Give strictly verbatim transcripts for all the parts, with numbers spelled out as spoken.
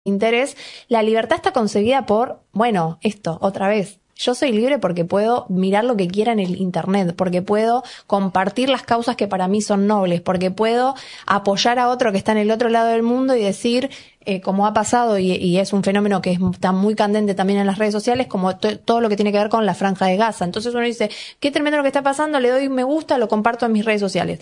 interés, la libertad está concebida por, bueno, esto, otra vez. Yo soy libre porque puedo mirar lo que quiera en el internet, porque puedo compartir las causas que para mí son nobles, porque puedo apoyar a otro que está en el otro lado del mundo y decir, eh, como ha pasado, y, y es un fenómeno que es, está muy candente también en las redes sociales, como to, todo lo que tiene que ver con la Franja de Gaza. Entonces uno dice, qué tremendo lo que está pasando, le doy me gusta, lo comparto en mis redes sociales.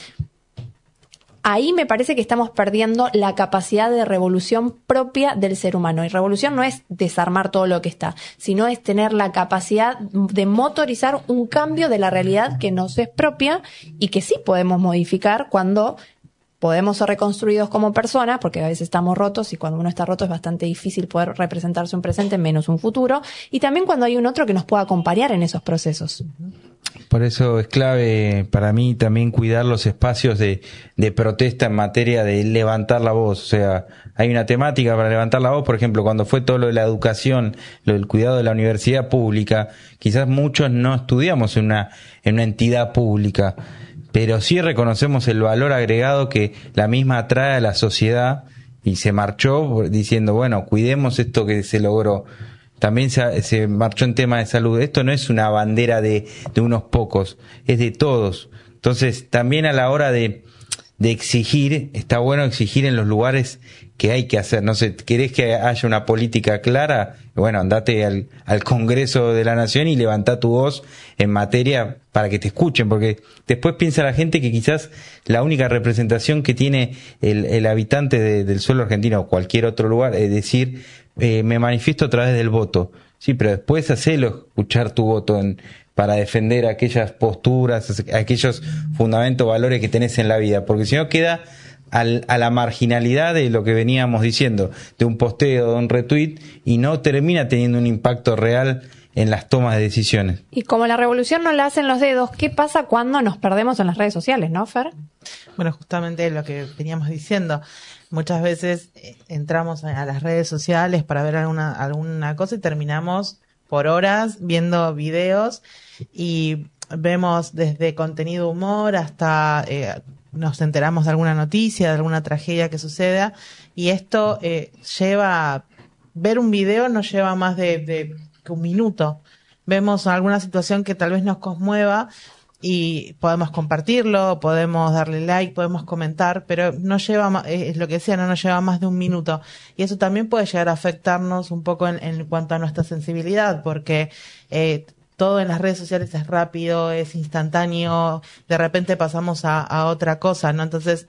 Ahí me parece que estamos perdiendo la capacidad de revolución propia del ser humano. Y revolución no es desarmar todo lo que está, sino es tener la capacidad de motorizar un cambio de la realidad que nos es propia y que sí podemos modificar cuando podemos ser reconstruidos como personas, porque a veces estamos rotos y cuando uno está roto es bastante difícil poder representarse un presente menos un futuro. Y también cuando hay un otro que nos pueda acompañar en esos procesos. Por eso es clave para mí también cuidar los espacios de, de protesta en materia de levantar la voz. O sea, hay una temática para levantar la voz, por ejemplo, cuando fue todo lo de la educación, lo del cuidado de la universidad pública, quizás muchos no estudiamos en una, en una entidad pública, pero sí reconocemos el valor agregado que la misma trae a la sociedad y se marchó diciendo, bueno, cuidemos esto que se logró. También se, se marchó en tema de salud. Esto no es una bandera de, de unos pocos, es de todos. Entonces, también a la hora de, de exigir, está bueno exigir en los lugares que hay que hacer. No sé, ¿querés que haya una política clara? Bueno, andate al, al Congreso de la Nación y levantá tu voz en materia para que te escuchen, porque después piensa la gente que quizás la única representación que tiene el, el habitante de, del suelo argentino o cualquier otro lugar es decir, eh, me manifiesto a través del voto. Sí, pero después hacelo escuchar tu voto en, para defender aquellas posturas, aquellos fundamentos, valores que tenés en la vida, porque si no queda al, a la marginalidad de lo que veníamos diciendo, de un posteo, de un retweet, y no termina teniendo un impacto real en las tomas de decisiones. Y como la revolución no la hacen los dedos, ¿qué pasa cuando nos perdemos en las redes sociales, no, Fer? Bueno, justamente lo que veníamos diciendo. Muchas veces entramos a las redes sociales para ver alguna, alguna cosa y terminamos por horas viendo videos y vemos desde contenido humor hasta eh, nos enteramos de alguna noticia, de alguna tragedia que suceda, y esto eh, lleva, ver un video nos lleva más de, de que un minuto. Vemos alguna situación que tal vez nos conmueva y podemos compartirlo, podemos darle like, podemos comentar, pero no lleva, es lo que decía, no nos lleva más de un minuto. Y eso también puede llegar a afectarnos un poco en, en cuanto a nuestra sensibilidad, porque eh, todo en las redes sociales es rápido, es instantáneo, de repente pasamos a, a otra cosa, ¿no? Entonces,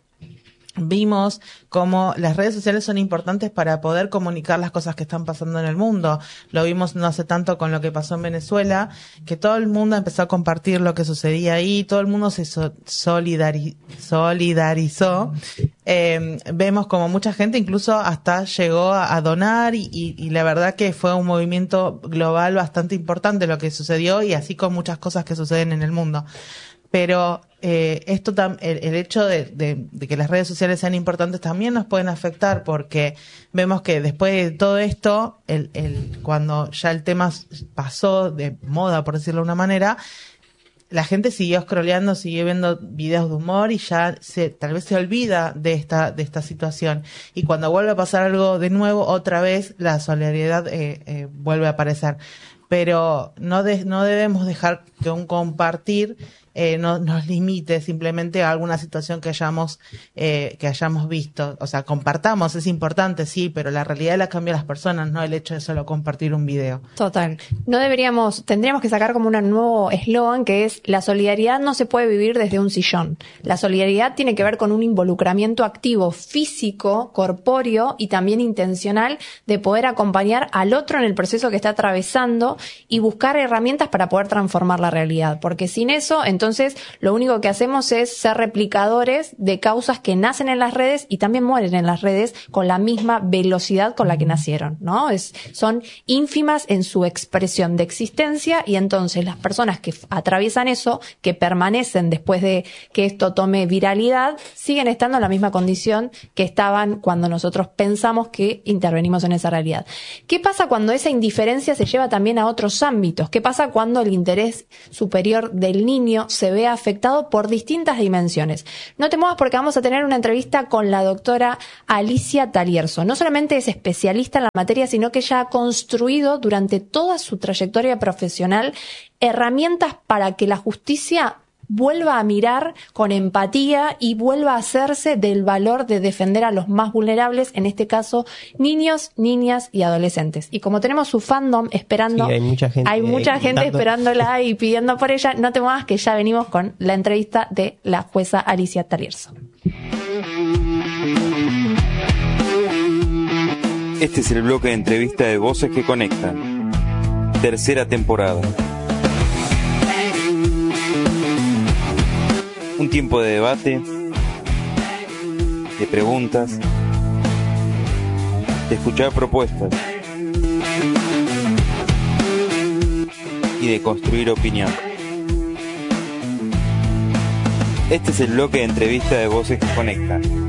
vimos cómo las redes sociales son importantes para poder comunicar las cosas que están pasando en el mundo. Lo vimos no hace tanto con lo que pasó en Venezuela, que todo el mundo empezó a compartir lo que sucedía ahí, todo el mundo se so- solidari- solidarizó. Eh, vemos como mucha gente incluso hasta llegó a, a donar y, y, y la verdad que fue un movimiento global bastante importante lo que sucedió, y así con muchas cosas que suceden en el mundo. Pero eh, esto tam- el, el hecho de, de, de que las redes sociales sean importantes también nos pueden afectar, porque vemos que después de todo esto, el, el, cuando ya el tema pasó de moda, por decirlo de una manera, la gente siguió scrolleando, siguió viendo videos de humor y ya se, tal vez se olvida de esta, de esta situación. Y cuando vuelve a pasar algo de nuevo, otra vez la solidaridad eh, eh, vuelve a aparecer. Pero no, de, no debemos dejar que un compartir eh, no, nos limite simplemente a alguna situación que hayamos eh, que hayamos visto. O sea, compartamos, es importante, sí, pero la realidad la cambian las personas, no el hecho de solo compartir un video. Total. No deberíamos, tendríamos que sacar como un nuevo eslogan que es: la solidaridad no se puede vivir desde un sillón. La solidaridad tiene que ver con un involucramiento activo, físico, corpóreo y también intencional, de poder acompañar al otro en el proceso que está atravesando y buscar herramientas para poder transformar la realidad. Porque sin eso, entonces, lo único que hacemos es ser replicadores de causas que nacen en las redes y también mueren en las redes con la misma velocidad con la que nacieron, ¿no? Es, son ínfimas en su expresión de existencia, y entonces las personas que atraviesan eso, que permanecen después de que esto tome viralidad, siguen estando en la misma condición que estaban cuando nosotros pensamos que intervenimos en esa realidad. ¿Qué pasa cuando esa indiferencia se lleva también a otros ámbitos? ¿Qué pasa cuando el interés superior del niño se ve afectado por distintas dimensiones. No te muevas porque vamos a tener una entrevista con la doctora Alicia Talierzo. No solamente es especialista en la materia, sino que ella ha construido durante toda su trayectoria profesional herramientas para que la justicia vuelva a mirar con empatía y vuelva a hacerse del valor de defender a los más vulnerables, en este caso niños, niñas y adolescentes. Y como tenemos su fandom esperando, sí, hay mucha gente, hay mucha eh, gente dando... esperándola y pidiendo por ella, no te muevas que ya venimos con la entrevista de la jueza Alicia Talierzo. Este es el bloque de entrevista de Voces que Conectan, tercera temporada. Un tiempo de debate, de preguntas, de escuchar propuestas y de construir opinión. Este es el bloque de entrevista de Voces que Conectan.